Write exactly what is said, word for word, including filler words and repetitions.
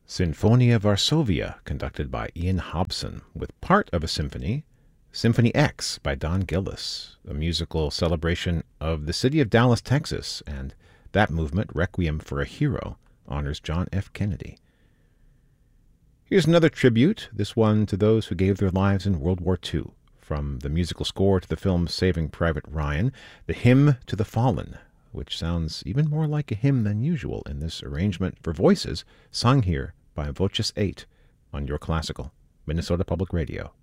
Sinfonia Varsovia, conducted by Ian Hobson, with part of a symphony, Symphony X by Don Gillis, a musical celebration of the city of Dallas, Texas, and that movement, Requiem for a Hero, honors John F. Kennedy. Here's another tribute, this one to those who gave their lives in World War Two. From the musical score to the film Saving Private Ryan, the Hymn to the Fallen, which sounds even more like a hymn than usual in this arrangement for voices, sung here by Voces eight on Your Classical, Minnesota Public Radio.